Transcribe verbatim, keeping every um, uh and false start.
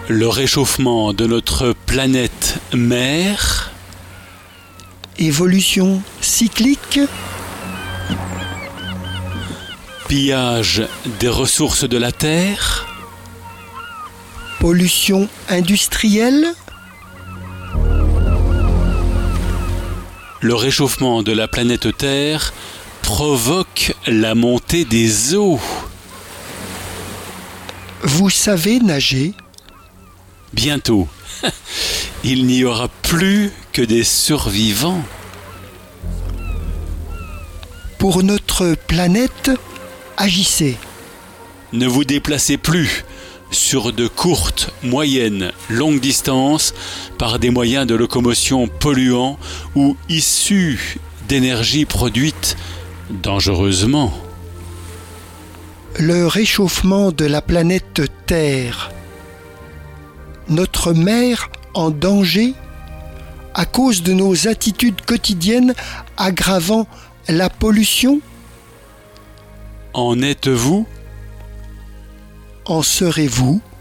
Le réchauffement de notre planète mère. Évolution cyclique. Pillage des ressources de la Terre. Pollution industrielle. Le réchauffement de la planète Terre provoque la montée des eaux. Vous savez nager? Bientôt, il n'y aura plus que des survivants. Pour notre planète, agissez. Ne vous déplacez plus sur de courtes, moyennes, longues distances par des moyens de locomotion polluants ou issus d'énergie produite dangereusement. Le réchauffement de la planète Terre. Notre mère en danger à cause de nos attitudes quotidiennes aggravant la pollution? En êtes-vous? En serez-vous?